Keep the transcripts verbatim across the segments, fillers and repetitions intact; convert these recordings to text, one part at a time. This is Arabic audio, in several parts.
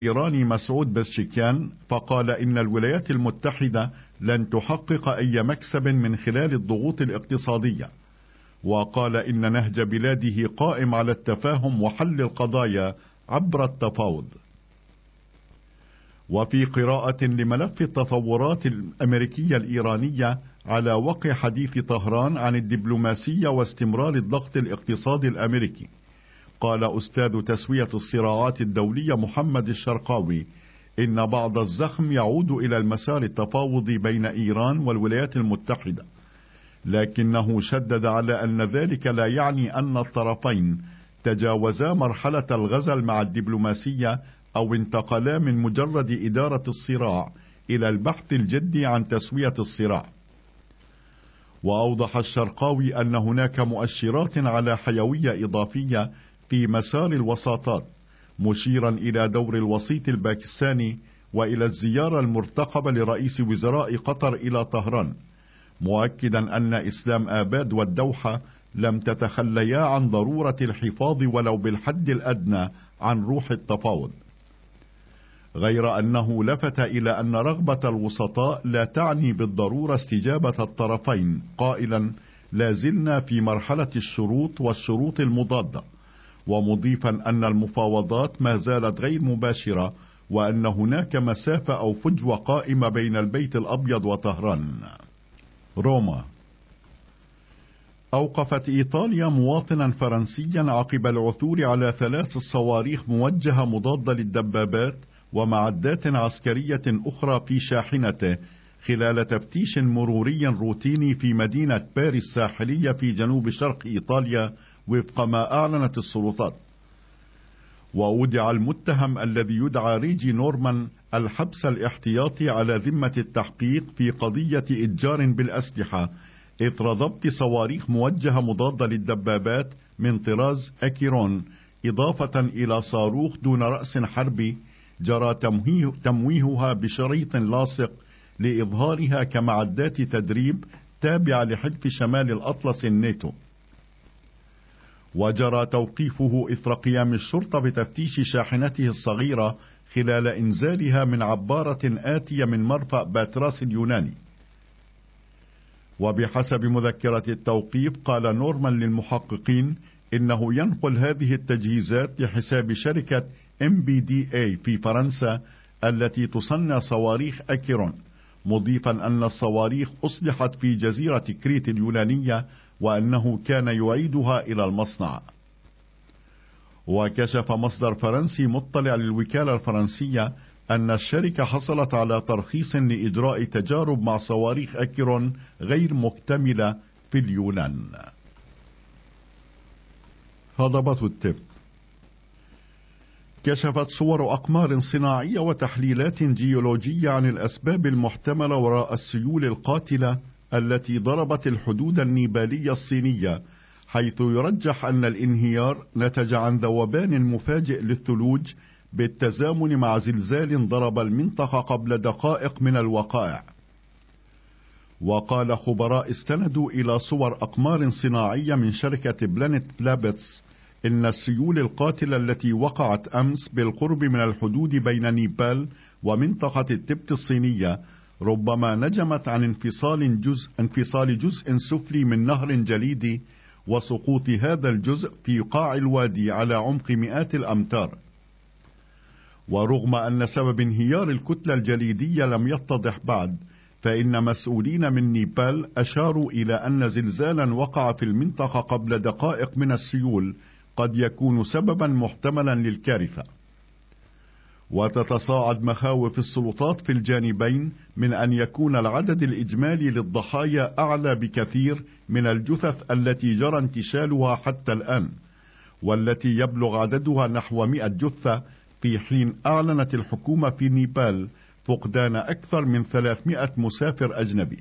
الإيراني مسعود بزشكيان، فقال إن الولايات المتحدة لن تحقق أي مكسب من خلال الضغوط الاقتصادية، وقال إن نهج بلاده قائم على التفاهم وحل القضايا عبر التفاوض. وفي قراءة لملف التطورات الأمريكية الإيرانية على وقع حديث طهران عن الدبلوماسية واستمرار الضغط الاقتصادي الأمريكي، قال أستاذ تسوية الصراعات الدولية محمد الشرقاوي إن بعض الزخم يعود إلى المسار التفاوضي بين إيران والولايات المتحدة، لكنه شدد على أن ذلك لا يعني أن الطرفين تجاوزا مرحلة الغزل مع الدبلوماسية أو انتقلا من مجرد إدارة الصراع إلى البحث الجدي عن تسوية الصراع. وأوضح الشرقاوي أن هناك مؤشرات على حيوية إضافية في مسار الوساطات، مشيرا إلى دور الوسيط الباكستاني وإلى الزيارة المرتقبة لرئيس وزراء قطر إلى طهران، مؤكدا أن إسلام آباد والدوحة لم تتخليا عن ضرورة الحفاظ ولو بالحد الأدنى عن روح التفاوض، غير أنه لفت إلى أن رغبة الوسطاء لا تعني بالضرورة استجابة الطرفين، قائلا لا زلنا في مرحلة الشروط والشروط المضادة، ومضيفا أن المفاوضات ما زالت غير مباشرة وأن هناك مسافة أو فجوة قائمة بين البيت الأبيض وطهران. روما. أوقفت إيطاليا مواطنا فرنسيا عقب العثور على ثلاث صواريخ موجهة مضادة للدبابات ومعدات عسكرية أخرى في شاحنته خلال تفتيش مروري روتيني في مدينة باريس الساحلية في جنوب شرق إيطاليا وفق ما أعلنت السلطات. وأودع المتهم الذي يدعى ريجي نورمان الحبس الاحتياطي على ذمة التحقيق في قضية إتجار بالأسلحة إثر ضبط صواريخ موجهة مضادة للدبابات من طراز أكيرون، إضافة إلى صاروخ دون رأس حربي جرى تمويه تمويهها بشريط لاصق لإظهارها كمعدات تدريب تابعة لحلف شمال الأطلس الناتو. وجرى توقيفه إثر قيام الشرطة بتفتيش شاحنته الصغيرة خلال إنزالها من عبارة آتية من مرفأ باتراس اليوناني. وبحسب مذكرة التوقيف قال نورمان للمحققين إنه ينقل هذه التجهيزات لحساب شركة إم بي دي إيه في فرنسا التي تصنع صواريخ أكيرون، مضيفا أن الصواريخ أصلحت في جزيرة كريت اليونانية وأنه كان يعيدها إلى المصنع. وكشف مصدر فرنسي مطلع للوكالة الفرنسية أن الشركة حصلت على ترخيص لإجراء تجارب مع صواريخ أكيرون غير مكتملة في اليونان. هضبة التبت. كشفت صور أقمار صناعية وتحليلات جيولوجية عن الأسباب المحتملة وراء السيول القاتلة التي ضربت الحدود النيبالية الصينية، حيث يرجح أن الانهيار نتج عن ذوبان مفاجئ للثلوج بالتزامن مع زلزال ضرب المنطقة قبل دقائق من الوقائع. وقال خبراء استندوا إلى صور أقمار صناعية من شركة بلانت لابتس إن السيول القاتلة التي وقعت أمس بالقرب من الحدود بين نيبال ومنطقة التبت الصينية ربما نجمت عن انفصال جزء, انفصال جزء سفلي من نهر جليدي وسقوط هذا الجزء في قاع الوادي على عمق مئات الأمتار. ورغم أن سبب انهيار الكتلة الجليدية لم يتضح بعد، فإن مسؤولين من نيبال أشاروا إلى أن زلزالا وقع في المنطقة قبل دقائق من السيول قد يكون سببا محتملا للكارثة. وتتصاعد مخاوف السلطات في الجانبين من أن يكون العدد الإجمالي للضحايا أعلى بكثير من الجثث التي جرى انتشالها حتى الآن، والتي يبلغ عددها نحو مئة جثة، في حين أعلنت الحكومة في نيبال فقدان أكثر من ثلاثمئة مسافر أجنبي.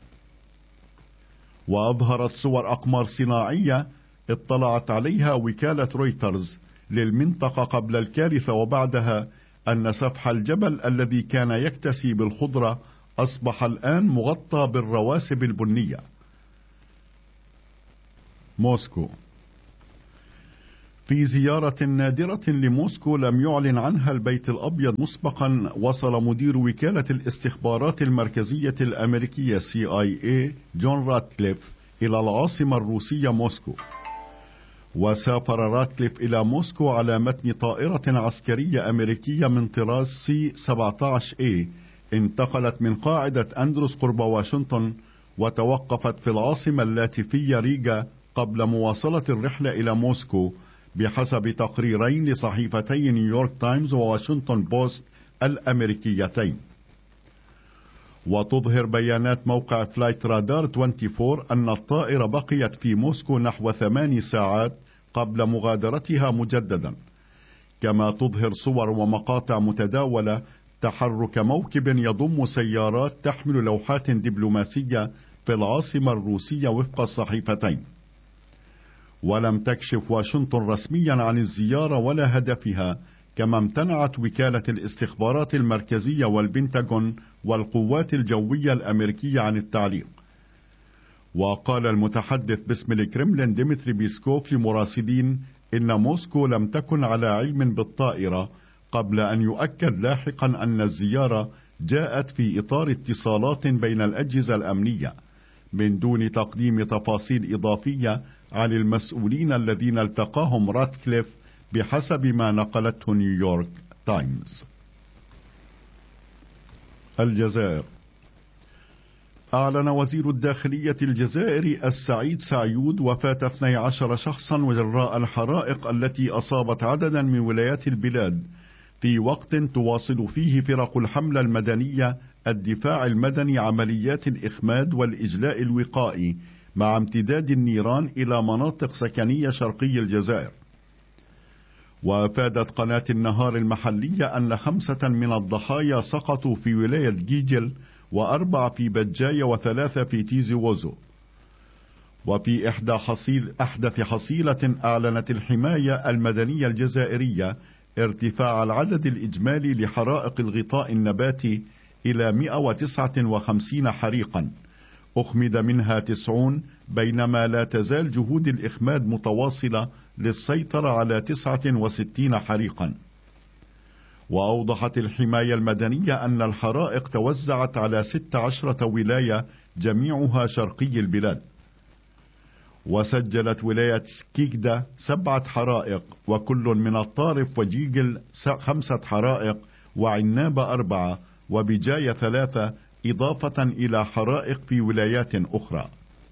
وأظهرت صور أقمار صناعية اطلعت عليها وكالة رويترز للمنطقة قبل الكارثة وبعدها أن سفح الجبل الذي كان يكتسي بالخضرة أصبح الآن مغطى بالرواسب البنية. موسكو. في زيارة نادرة لموسكو لم يعلن عنها البيت الأبيض مسبقا، وصل مدير وكالة الاستخبارات المركزية الأمريكية سي آي إيه جون راتكليف إلى العاصمة الروسية موسكو. وسافر راتكليف إلى موسكو على متن طائرة عسكرية أمريكية من طراز سي سبعة عشر إيه انتقلت من قاعدة أندروس قرب واشنطن، وتوقفت في العاصمة اللاتفية ريغا قبل مواصلة الرحلة إلى موسكو، بحسب تقريرين لصحيفتي نيويورك تايمز وواشنطن بوست الأمريكيتين. وتظهر بيانات موقع فلايت رادار أربعة وعشرين أن الطائرة بقيت في موسكو نحو ثماني ساعات قبل مغادرتها مجددا، كما تظهر صور ومقاطع متداولة تحرك موكب يضم سيارات تحمل لوحات دبلوماسية في العاصمة الروسية وفق الصحيفتين. ولم تكشف واشنطن رسميا عن الزيارة ولا هدفها، كما امتنعت وكالة الاستخبارات المركزية والبنتاغون والقوات الجوية الأمريكية عن التعليق. وقال المتحدث باسم الكرملين ديمتري بيسكوف لمراسلين إن موسكو لم تكن على علم بالطائرة، قبل أن يؤكد لاحقا أن الزيارة جاءت في إطار اتصالات بين الأجهزة الأمنية، من دون تقديم تفاصيل إضافية عن المسؤولين الذين التقاهم راتكليف، بحسب ما نقلته نيويورك تايمز. الجزائر. أعلن وزير الداخلية الجزائري السعيد سعيود وفاة اثني عشر شخصا وجراء الحرائق التي أصابت عددا من ولايات البلاد، في وقت تواصل فيه فرق الحملة المدنية الدفاع المدني عمليات الإخماد والإجلاء الوقائي، مع امتداد النيران إلى مناطق سكنية شرقي الجزائر. وأفادت قناة النهار المحلية أن خمسة من الضحايا سقطوا في ولاية جيجل، وأربعة في بجاية، وثلاثة في تيزي ووزو. وفي إحدى حصيل أحدث حصيلة أعلنت الحماية المدنية الجزائرية ارتفاع العدد الإجمالي لحرائق الغطاء النباتي إلى مئة وتسعة وخمسين حريقا، أخمد منها تسعون، بينما لا تزال جهود الإخماد متواصلة للسيطرة على تسعة وستين حريقا. وأوضحت الحماية المدنية أن الحرائق توزعت على ست عشرة ولاية جميعها شرقي البلاد. وسجلت ولاية سكيكدا سبعة حرائق، وكل من الطارف وجيجل خمسة حرائق، وعنابة أربعة، وبجاية ثلاثة، إضافة إلى حرائق في ولايات أخرى.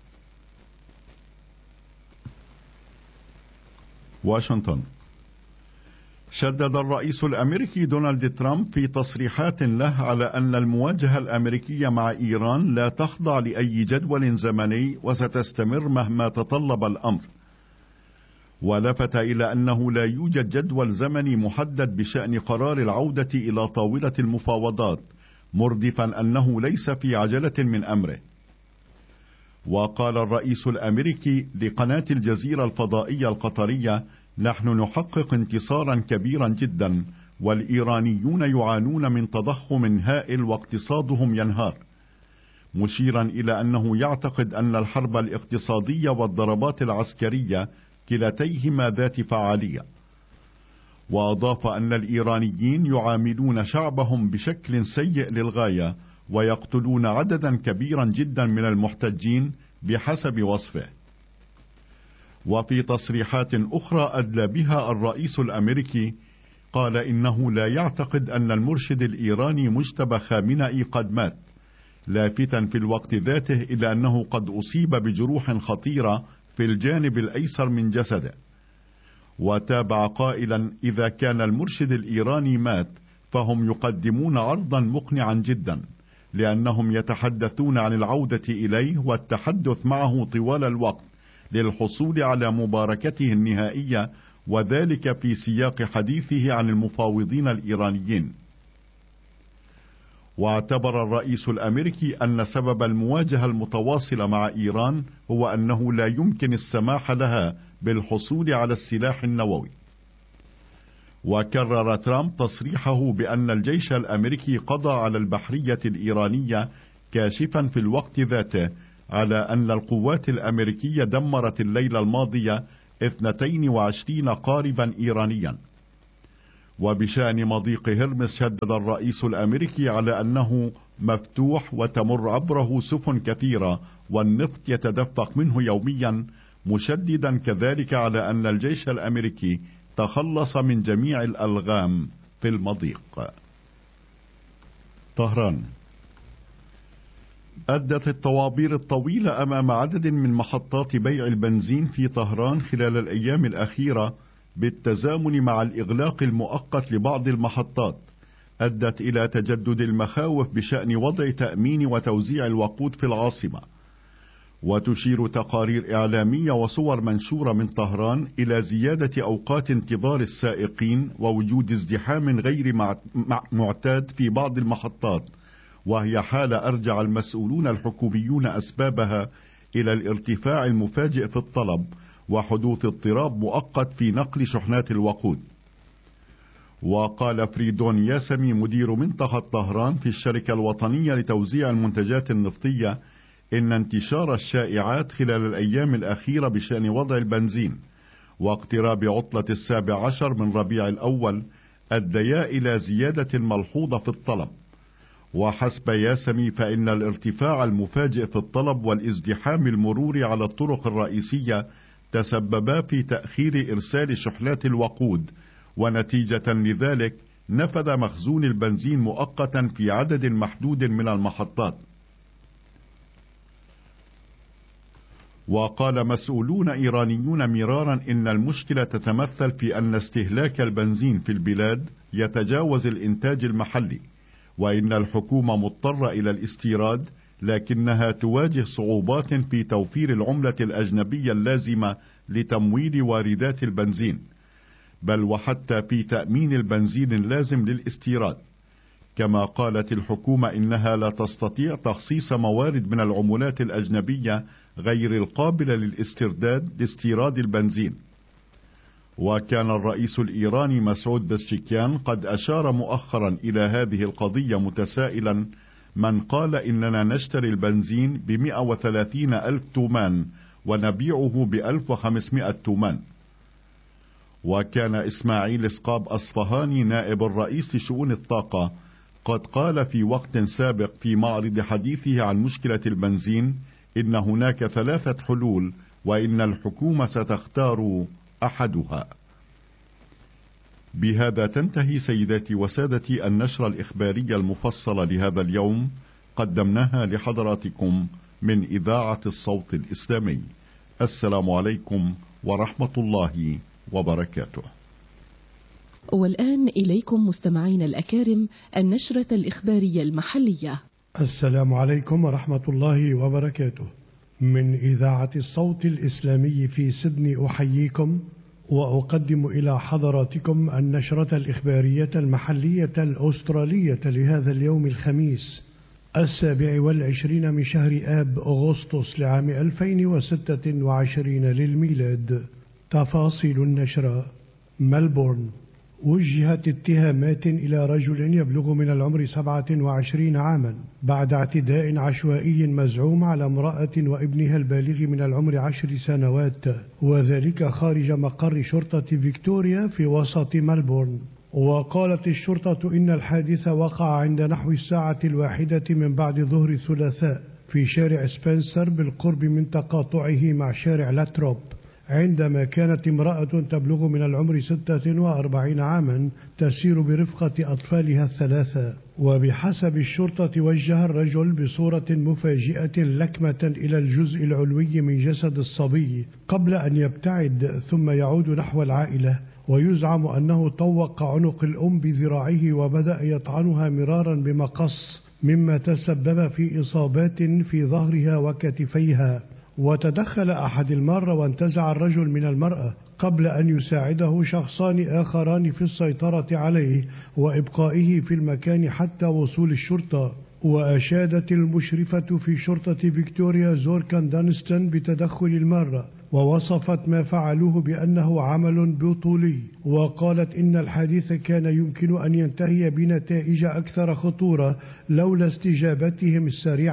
واشنطن. شدد الرئيس الأمريكي دونالد ترامب في تصريحات له على أن المواجهة الأمريكية مع إيران لا تخضع لأي جدول زمني وستستمر مهما تطلب الأمر، ولفت إلى أنه لا يوجد جدول زمني محدد بشأن قرار العودة إلى طاولة المفاوضات، مردفا أنه ليس في عجلة من أمره. وقال الرئيس الأمريكي لقناة الجزيرة الفضائية القطرية: نحن نحقق انتصارا كبيرا جدا، والإيرانيون يعانون من تضخم هائل واقتصادهم ينهار، مشيرا إلى أنه يعتقد أن الحرب الاقتصادية والضربات العسكرية كلتيهما ذات فعالية. وأضاف أن الإيرانيين يعاملون شعبهم بشكل سيء للغاية، ويقتلون عددا كبيرا جدا من المحتجين بحسب وصفه. وفي تصريحات أخرى أدلى بها الرئيس الأمريكي، قال إنه لا يعتقد أن المرشد الإيراني مجتبى خامنئي قد مات، لافتا في الوقت ذاته إلى أنه قد أصيب بجروح خطيرة في الجانب الأيسر من جسده. وتابع قائلا: إذا كان المرشد الإيراني مات فهم يقدمون عرضا مقنعا جدا، لأنهم يتحدثون عن العودة إليه والتحدث معه طوال الوقت للحصول على مباركته النهائية، وذلك في سياق حديثه عن المفاوضين الإيرانيين. واعتبر الرئيس الأمريكي أن سبب المواجهة المتواصلة مع إيران هو أنه لا يمكن السماح لها بالحصول على السلاح النووي. وكرر ترامب تصريحه بأن الجيش الأمريكي قضى على البحرية الإيرانية، كاشفا في الوقت ذاته على أن القوات الأمريكية دمرت الليلة الماضية اثنتين وعشرين قاربا إيرانيا. وبشأن مضيق هرمز شدد الرئيس الأمريكي على أنه مفتوح وتمر عبره سفن كثيرة والنفط يتدفق منه يوميا، مشددا كذلك على أن الجيش الأمريكي تخلص من جميع الألغام في المضيق. طهران. أدت الطوابير الطويلة أمام عدد من محطات بيع البنزين في طهران خلال الأيام الأخيرة بالتزامن مع الإغلاق المؤقت لبعض المحطات، أدت إلى تجدد المخاوف بشأن وضع تأمين وتوزيع الوقود في العاصمة. وتشير تقارير إعلامية وصور منشورة من طهران إلى زيادة أوقات انتظار السائقين ووجود ازدحام غير معتاد في بعض المحطات، وهي حالة أرجع المسؤولون الحكوميون أسبابها إلى الارتفاع المفاجئ في الطلب وحدوث اضطراب مؤقت في نقل شحنات الوقود. وقال فريدون ياسمي مدير منطقة طهران في الشركة الوطنية لتوزيع المنتجات النفطية إن انتشار الشائعات خلال الأيام الأخيرة بشأن وضع البنزين واقتراب عطلة السابع عشر من ربيع الأول أديا إلى زيادة ملحوظة في الطلب. وحسب ياسمي فإن الارتفاع المفاجئ في الطلب والازدحام المروري على الطرق الرئيسية تسببا في تأخير إرسال شحنات الوقود، ونتيجة لذلك نفذ مخزون البنزين مؤقتا في عدد محدود من المحطات. وقال مسؤولون إيرانيون مرارا إن المشكلة تتمثل في أن استهلاك البنزين في البلاد يتجاوز الإنتاج المحلي، وإن الحكومة مضطرة إلى الاستيراد، لكنها تواجه صعوبات في توفير العملة الأجنبية اللازمة لتمويل واردات البنزين، بل وحتى في تأمين البنزين اللازم للاستيراد. كما قالت الحكومة إنها لا تستطيع تخصيص موارد من العملات الأجنبية غير القابلة للاسترداد لاستيراد البنزين. وكان الرئيس الإيراني مسعود بزشكيان قد أشار مؤخرا إلى هذه القضية متسائلا: من قال إننا نشتري البنزين بمئة وثلاثين ألف تومان ونبيعه بألف وخمسمائة تومان. وكان إسماعيل اسقاب أصفهاني نائب الرئيس لشؤون الطاقة قد قال في وقت سابق في معرض حديثه عن مشكلة البنزين إن هناك ثلاثة حلول وإن الحكومة ستختار أحدها. بهذا تنتهي سيداتي وسادتي النشرة الإخبارية المفصلة لهذا اليوم، قدمناها لحضراتكم من إذاعة الصوت الإسلامي. السلام عليكم ورحمة الله وبركاته. والآن إليكم مستمعين الأكارم النشرة الإخبارية المحلية. السلام عليكم ورحمة الله وبركاته. من إذاعة الصوت الإسلامي في سيدني أحييكم وأقدم إلى حضراتكم النشرة الإخبارية المحلية الأسترالية لهذا اليوم الخميس السابع والعشرين من شهر آب أغسطس لعام ألفين وستة وعشرين للميلاد. تفاصيل النشرة. ملبورن: وجهت اتهامات إلى رجل يبلغ من العمر سبعة وعشرين عاما بعد اعتداء عشوائي مزعوم على امرأة وابنها البالغ من العمر عشر سنوات، وذلك خارج مقر شرطة فيكتوريا في وسط ملبورن. وقالت الشرطة إن الحادث وقع عند نحو الساعة الواحدة من بعد ظهر الثلاثاء في شارع سبنسر بالقرب من تقاطعه مع شارع لاتروب، عندما كانت امرأة تبلغ من العمر ستة وأربعين عاما تسير برفقة أطفالها الثلاثة. وبحسب الشرطة وجه الرجل بصورة مفاجئة لكمة إلى الجزء العلوي من جسد الصبي قبل أن يبتعد ثم يعود نحو العائلة، ويزعم أنه طوق عنق الأم بذراعه وبدأ يطعنها مرارا بمقص، مما تسبب في إصابات في ظهرها وكتفيها. وتدخل أحد المارة وانتزع الرجل من المرأة قبل أن يساعده شخصان آخران في السيطرة عليه وإبقائه في المكان حتى وصول الشرطة. وأشادت المشرفة في شرطة فيكتوريا زوركان دانستون بتدخل المارة، ووصفت ما فعلوه بأنه عمل بطولي، وقالت إن الحادث كان يمكن أن ينتهي بنتائج أكثر خطورة لولا استجابتهم السريعة.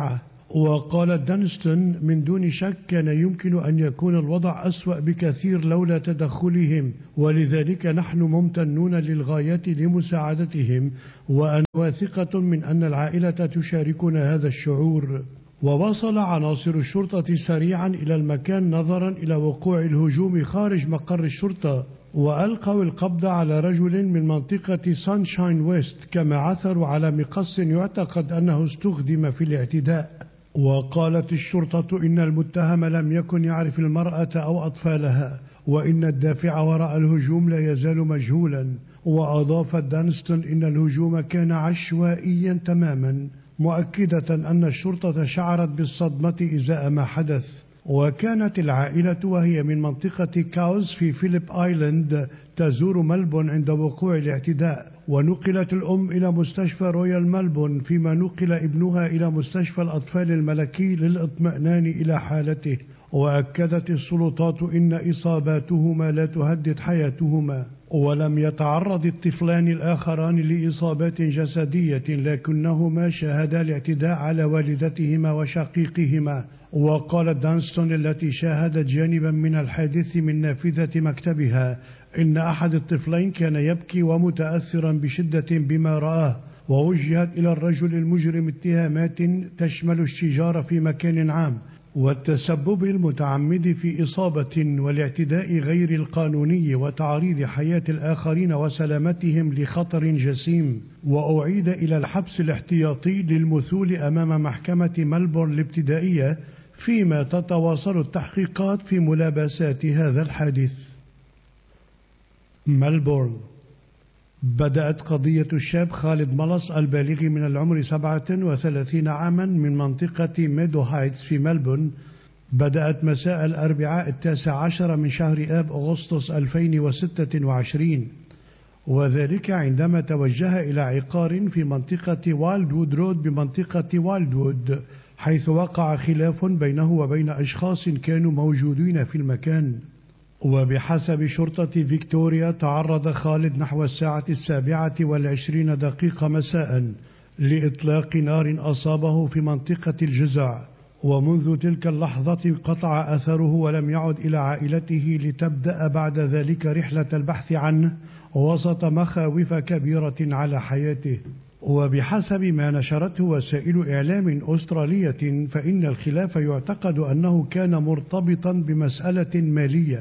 وقال دانستون: من دون شك كان يمكن أن يكون الوضع أسوأ بكثير لولا تدخلهم، ولذلك نحن ممتنون للغاية لمساعدتهم، وأنا واثقة من أن العائلة تشاركنا هذا الشعور. ووصل عناصر الشرطة سريعا إلى المكان نظرا إلى وقوع الهجوم خارج مقر الشرطة، وألقوا القبض على رجل من منطقة سانشاين ويست، كما عثروا على مقص يعتقد أنه استخدم في الاعتداء. وقالت الشرطة إن المتهم لم يكن يعرف المرأة أو أطفالها، وإن الدافع وراء الهجوم لا يزال مجهولا. وأضاف دانستون إن الهجوم كان عشوائيا تماما، مؤكدة أن الشرطة شعرت بالصدمة إزاء ما حدث. وكانت العائلة وهي من منطقة كاوز في فيليب آيلاند تزور ملبون عند وقوع الاعتداء، ونقلت الأم إلى مستشفى رويال ملبون، فيما نقل ابنها إلى مستشفى الأطفال الملكي للإطمئنان إلى حالته. وأكدت السلطات إن إصاباتهما لا تهدد حياتهما، ولم يتعرض الطفلان الآخران لإصابات جسدية، لكنهما شاهدا الاعتداء على والدتهما وشقيقهما. وقالت دانستون التي شاهدت جانبا من الحادث من نافذة مكتبها إن أحد الطفلين كان يبكي ومتأثرا بشدة بما رآه، ووجهت إلى الرجل المجرم اتهامات تشمل الشجار في مكان عام، والتسبب المتعمد في إصابة، والاعتداء غير القانوني، وتعريض حياة الآخرين وسلامتهم لخطر جسيم. وأعيد إلى الحبس الاحتياطي للمثول أمام محكمة ملبورن الابتدائية، فيما تتواصل التحقيقات في ملابسات هذا الحادث. ملبورن. بدأت قضية الشاب خالد ملص البالغ من العمر سبعة وثلاثين عاما من منطقة ميدو هايتس في ملبورن بدأت مساء الأربعاء التاسع عشر من شهر آب أغسطس ألفين وستة وعشرين، وذلك عندما توجه إلى عقار في منطقة والدوود رود بمنطقة والدوود، حيث وقع خلاف بينه وبين أشخاص كانوا موجودين في المكان. وبحسب شرطة فيكتوريا تعرض خالد نحو الساعة السابعة والعشرين دقيقة مساء لإطلاق نار أصابه في منطقة الجزع، ومنذ تلك اللحظة انقطع أثره ولم يعد إلى عائلته لتبدأ بعد ذلك رحلة البحث عنه وسط مخاوف كبيرة على حياته. وبحسب ما نشرته وسائل إعلام أسترالية فإن الخلاف يعتقد أنه كان مرتبطا بمسألة مالية،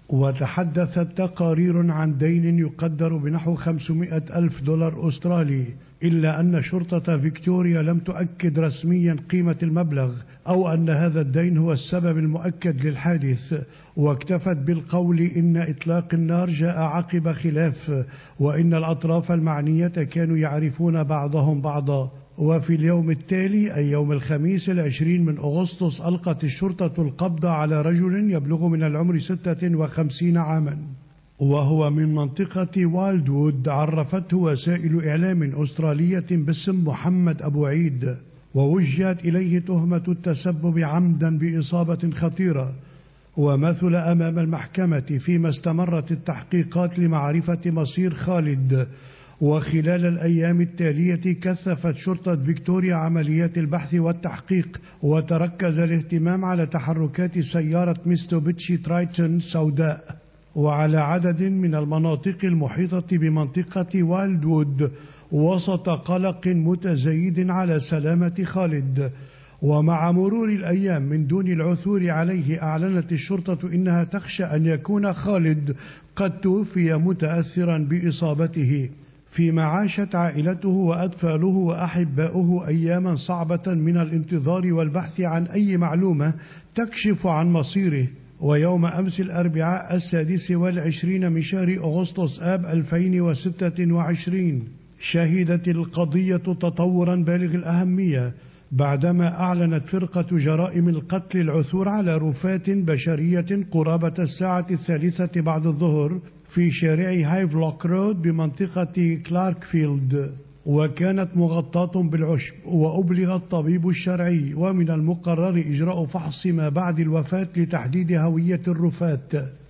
وتحدثت تقارير عن دين يقدر بنحو خمسمائة ألف دولار أسترالي، إلا أن شرطة فيكتوريا لم تؤكد رسميا قيمة المبلغ أو أن هذا الدين هو السبب المؤكد للحادث، واكتفت بالقول إن إطلاق النار جاء عقب خلاف، وإن الأطراف المعنية كانوا يعرفون بعضهم بعضا. وفي اليوم التالي أي يوم الخميس العشرين من أغسطس ألقت الشرطة القبض على رجل يبلغ من العمر ستة وخمسين عاما وهو من منطقة والدوود، عرفته وسائل إعلام أسترالية باسم محمد أبو عيد، ووجهت إليه تهمة التسبب عمدا بإصابة خطيرة، ومثل أمام المحكمة فيما استمرت التحقيقات لمعرفة مصير خالد. وخلال الأيام التالية كثفت شرطة فيكتوريا عمليات البحث والتحقيق، وتركز الاهتمام على تحركات سيارة ميتسوبيشي ترايتون سوداء وعلى عدد من المناطق المحيطة بمنطقة والدوود، وسط قلق متزايد على سلامة خالد. ومع مرور الأيام من دون العثور عليه أعلنت الشرطة إنها تخشى أن يكون خالد قد توفي متأثرا بإصابته، فيما عاشت عائلته وأطفاله وأحباؤه أياما صعبة من الانتظار والبحث عن أي معلومة تكشف عن مصيره. ويوم أمس الأربعاء السادس والعشرين من شهر أغسطس آب ألفين وستة وعشرين شهدت القضية تطورا بالغ الأهمية بعدما أعلنت فرقة جرائم القتل العثور على رفات بشرية قرابة الساعة الثالثة بعد الظهر في شارع هايفلوك رود بمنطقة كلاركفيلد، وكانت مغطاة بالعشب. وأبلغ الطبيب الشرعي ومن المقرر إجراء فحص ما بعد الوفاة لتحديد هوية الرفات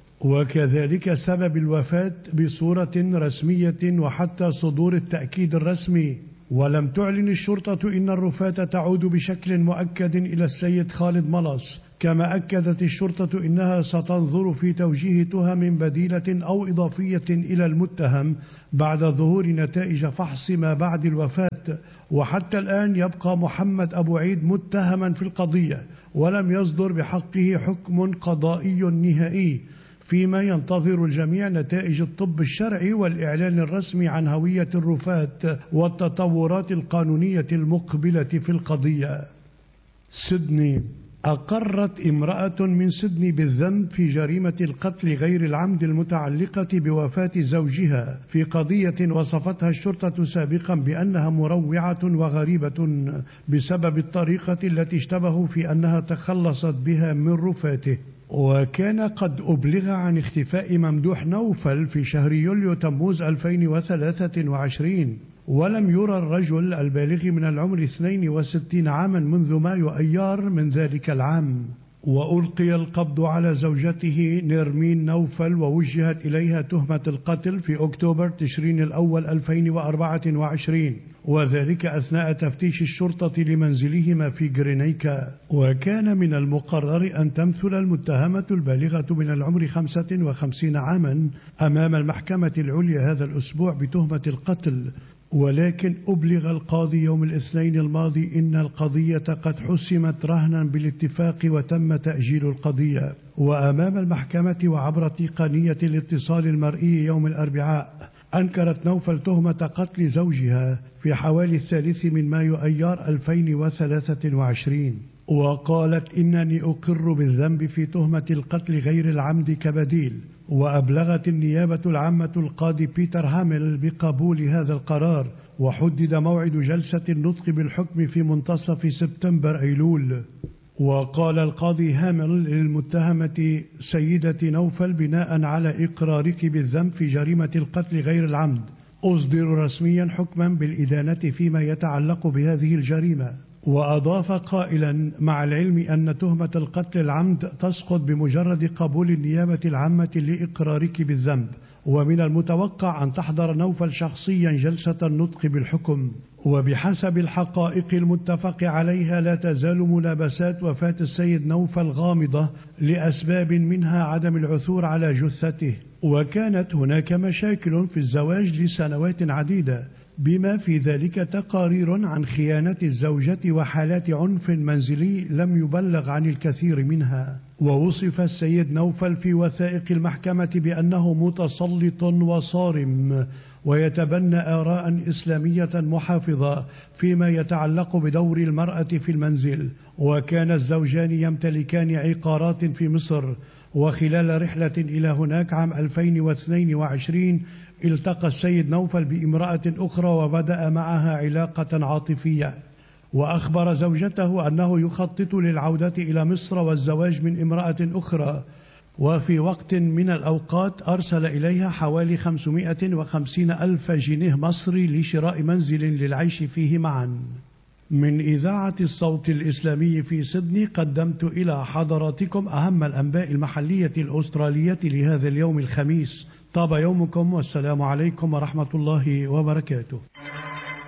وكذلك سبب الوفاة بصورة رسمية وحتى صدور التأكيد الرسمي. ولم تعلن الشرطة إن الرفاة تعود بشكل مؤكد إلى السيد خالد ملص، كما أكدت الشرطة إنها ستنظر في توجيه تهم بديلة أو إضافية إلى المتهم بعد ظهور نتائج فحص ما بعد الوفاة. وحتى الآن يبقى محمد أبو عيد متهما في القضية، ولم يصدر بحقه حكم قضائي نهائي، فيما ينتظر الجميع نتائج الطب الشرعي والإعلان الرسمي عن هوية الرفاة والتطورات القانونية المقبلة في القضية. سيدني. أقرت امرأة من سيدني بالذنب في جريمة القتل غير العمد المتعلقة بوفاة زوجها في قضية وصفتها الشرطة سابقا بأنها مروعة وغريبة بسبب الطريقة التي اشتبهوا في أنها تخلصت بها من رفاته. وكان قد أبلغ عن اختفاء ممدوح نوفل في شهر يوليو تموز ألفين وثلاثة وعشرين، ولم يرى الرجل البالغ من العمر اثنين وستين عاما منذ مايو أيار من ذلك العام. وألقي القبض على زوجته نيرمين نوفل ووجهت إليها تهمة القتل في أكتوبر تشرين الأول ألفين وأربعة وعشرين، وذلك أثناء تفتيش الشرطة لمنزلهما في غرينيكا. وكان من المقرر أن تمثل المتهمة البالغة من العمر خمسة وخمسين عاما أمام المحكمة العليا هذا الأسبوع بتهمة القتل، ولكن أبلغ القاضي يوم الاثنين الماضي إن القضية قد حسمت رهنا بالاتفاق وتم تأجيل القضية. وأمام المحكمة وعبر تقنية الاتصال المرئي يوم الأربعاء أنكرت نوفل تهمة قتل زوجها في حوالي الثالث من مايو أيار ألفين وثلاثة وعشرين، وقالت إنني أقر بالذنب في تهمة القتل غير العمد كبديل. وأبلغت النيابة العامة القاضي بيتر هامل بقبول هذا القرار، وحدد موعد جلسة النطق بالحكم في منتصف سبتمبر أيلول. وقال القاضي هامل للمتهمة سيدة نوفل بناء على إقرارك بالذنب في جريمة القتل غير العمد أصدر رسميا حكما بالإدانة فيما يتعلق بهذه الجريمة. وأضاف قائلا مع العلم أن تهمة القتل العمد تسقط بمجرد قبول النيابة العامة لإقرارك بالذنب، ومن المتوقع أن تحضر نوفل شخصيا جلسة النطق بالحكم. وبحسب الحقائق المتفق عليها لا تزال ملابسات وفاة السيد نوفل غامضة لأسباب منها عدم العثور على جثته، وكانت هناك مشاكل في الزواج لسنوات عديدة، بما في ذلك تقارير عن خيانة الزوجة وحالات عنف منزلي لم يبلغ عن الكثير منها. ووصف السيد نوفل في وثائق المحكمة بأنه متسلط وصارم ويتبنى آراء إسلامية محافظة فيما يتعلق بدور المرأة في المنزل. وكان الزوجان يمتلكان عقارات في مصر، وخلال رحلة إلى هناك عام ألفين واثنين وعشرين التقى السيد نوفل بامرأة أخرى وبدأ معها علاقة عاطفية. وأخبر زوجته أنه يخطط للعودة إلى مصر والزواج من امرأة أخرى، وفي وقت من الأوقات أرسل إليها حوالي خمسمائة وخمسين ألف جنيه مصري لشراء منزل للعيش فيه معا. من إذاعة الصوت الإسلامي في سيدني قدمت إلى حضراتكم أهم الأنباء المحلية الأسترالية لهذا اليوم الخميس. طاب يومكم والسلام عليكم ورحمة الله وبركاته.